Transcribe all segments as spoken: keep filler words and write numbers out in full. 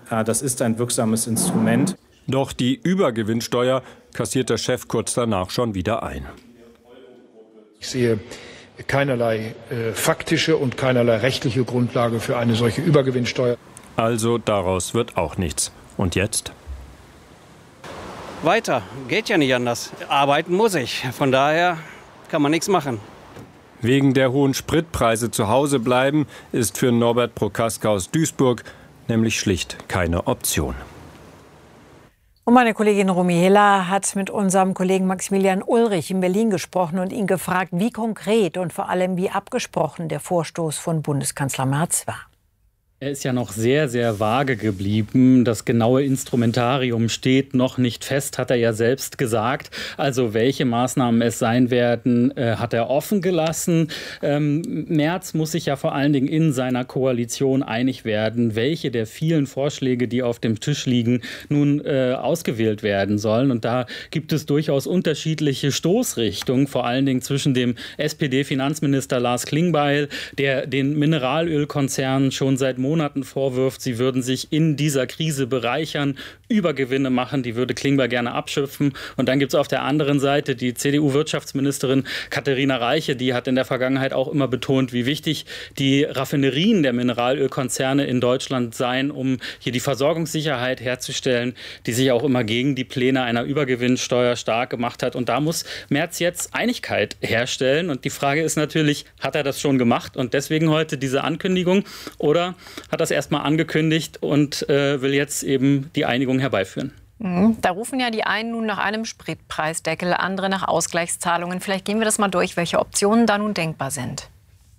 Das ist ein wirksames Instrument. Doch die Übergewinnsteuer kassiert der Chef kurz danach schon wieder ein. Ich sehe keinerlei äh, faktische und keinerlei rechtliche Grundlage für eine solche Übergewinnsteuer. Also daraus wird auch nichts. Und jetzt? Weiter, geht ja nicht anders. Arbeiten muss ich. Von daher kann man nichts machen. Wegen der hohen Spritpreise zu Hause bleiben ist für Norbert Prokaska aus Duisburg nämlich schlicht keine Option. Und meine Kollegin Romy Hiller hat mit unserem Kollegen Maximilian Ulrich in Berlin gesprochen und ihn gefragt, wie konkret und vor allem wie abgesprochen der Vorstoß von Bundeskanzler Merz war. Er ist ja noch sehr, sehr vage geblieben. Das genaue Instrumentarium steht noch nicht fest, hat er ja selbst gesagt. Also welche Maßnahmen es sein werden, äh, hat er offen gelassen. Ähm, Merz muss sich ja vor allen Dingen in seiner Koalition einig werden, welche der vielen Vorschläge, die auf dem Tisch liegen, nun äh, ausgewählt werden sollen. Und da gibt es durchaus unterschiedliche Stoßrichtungen, vor allen Dingen zwischen dem S P D-Finanzminister Lars Klingbeil, der den Mineralölkonzernen schon seit Monaten Monaten vorwirft, sie würden sich in dieser Krise bereichern, Übergewinne machen, die würde Klingbeil gerne abschöpfen. Und dann gibt es auf der anderen Seite die C D U-Wirtschaftsministerin Katharina Reiche, die hat in der Vergangenheit auch immer betont, wie wichtig die Raffinerien der Mineralölkonzerne in Deutschland seien, um hier die Versorgungssicherheit herzustellen, die sich auch immer gegen die Pläne einer Übergewinnsteuer stark gemacht hat. Und da muss Merz jetzt Einigkeit herstellen. Und die Frage ist natürlich, hat er das schon gemacht und deswegen heute diese Ankündigung, oder hat das erstmal angekündigt und äh, will jetzt eben die Einigung herbeiführen? Da rufen ja die einen nun nach einem Spritpreisdeckel, andere nach Ausgleichszahlungen. Vielleicht gehen wir das mal durch, welche Optionen da nun denkbar sind.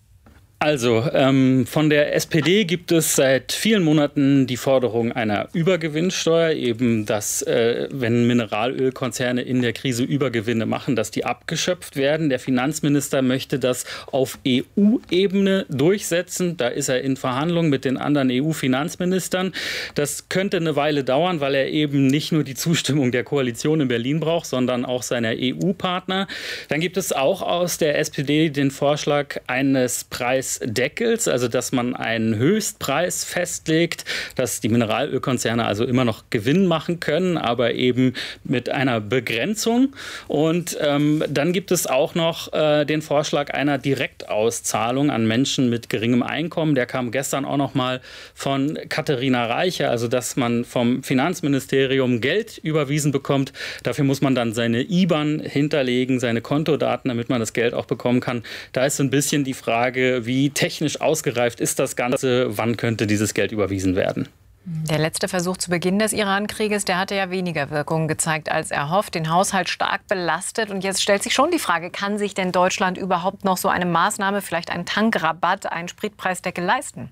Also, ähm, von der S P D gibt es seit vielen Monaten die Forderung einer Übergewinnsteuer, eben, dass, äh, wenn Mineralölkonzerne in der Krise Übergewinne machen, dass die abgeschöpft werden. Der Finanzminister möchte das auf E U-Ebene durchsetzen. Da ist er in Verhandlungen mit den anderen E U-Finanzministern. Das könnte eine Weile dauern, weil er eben nicht nur die Zustimmung der Koalition in Berlin braucht, sondern auch seiner E U-Partner. Dann gibt es auch aus der S P D den Vorschlag eines Preis Deckels, also dass man einen Höchstpreis festlegt, dass die Mineralölkonzerne also immer noch Gewinn machen können, aber eben mit einer Begrenzung. Und ähm, dann gibt es auch noch äh, den Vorschlag einer Direktauszahlung an Menschen mit geringem Einkommen. Der kam gestern auch noch mal von Katharina Reiche, also dass man vom Finanzministerium Geld überwiesen bekommt. Dafür muss man dann seine I B A N hinterlegen, seine Kontodaten, damit man das Geld auch bekommen kann. Da ist so ein bisschen die Frage, wie Wie technisch ausgereift ist das Ganze? Wann könnte dieses Geld überwiesen werden? Der letzte Versuch zu Beginn des Iran-Krieges, der hatte ja weniger Wirkung gezeigt als erhofft, den Haushalt stark belastet. Und jetzt stellt sich schon die Frage, kann sich denn Deutschland überhaupt noch so eine Maßnahme, vielleicht einen Tankrabatt, einen Spritpreisdeckel leisten?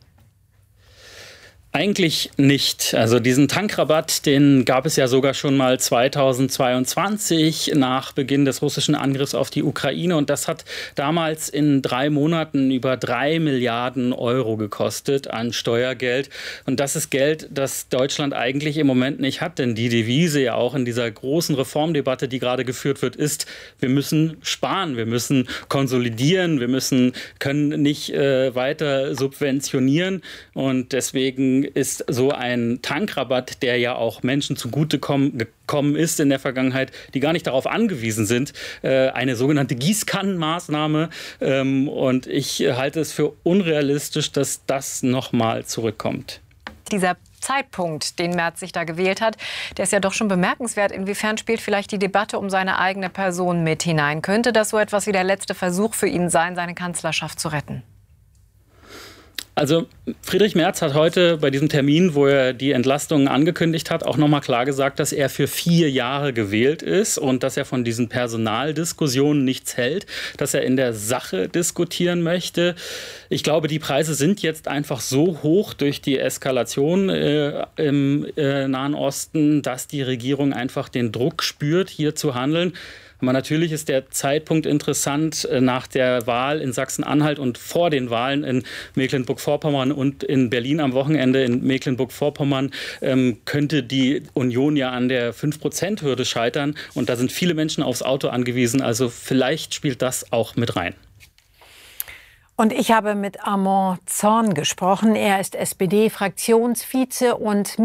Eigentlich nicht. Also diesen Tankrabatt, den gab es ja sogar schon mal zweitausendzweiundzwanzig nach Beginn des russischen Angriffs auf die Ukraine. Und das hat damals in drei Monaten über drei Milliarden Euro gekostet an Steuergeld. Und das ist Geld, das Deutschland eigentlich im Moment nicht hat. Denn die Devise ja auch in dieser großen Reformdebatte, die gerade geführt wird, ist, wir müssen sparen, wir müssen konsolidieren, wir müssen, können nicht äh, weiter subventionieren. Und deswegen ist so ein Tankrabatt, der ja auch Menschen zugutekommen gekommen ist in der Vergangenheit, die gar nicht darauf angewiesen sind, eine sogenannte Gießkannenmaßnahme. Und ich halte es für unrealistisch, dass das nochmal zurückkommt. Dieser Zeitpunkt, den Merz sich da gewählt hat, der ist ja doch schon bemerkenswert. Inwiefern spielt vielleicht die Debatte um seine eigene Person mit hinein? Könnte das so etwas wie der letzte Versuch für ihn sein, seine Kanzlerschaft zu retten? Also Friedrich Merz hat heute bei diesem Termin, wo er die Entlastungen angekündigt hat, auch nochmal klar gesagt, dass er für vier Jahre gewählt ist und dass er von diesen Personaldiskussionen nichts hält, dass er in der Sache diskutieren möchte. Ich glaube, die Preise sind jetzt einfach so hoch durch die Eskalation äh, im äh, Nahen Osten, dass die Regierung einfach den Druck spürt, hier zu handeln. Aber natürlich ist der Zeitpunkt interessant nach der Wahl in Sachsen-Anhalt und vor den Wahlen in Mecklenburg-Vorpommern und in Berlin am Wochenende. In Mecklenburg-Vorpommern ähm, könnte die Union ja an der fünf Prozent Hürde scheitern. Und da sind viele Menschen aufs Auto angewiesen. Also vielleicht spielt das auch mit rein. Und ich habe mit Armand Zorn gesprochen. Er ist S P D-Fraktionsvize und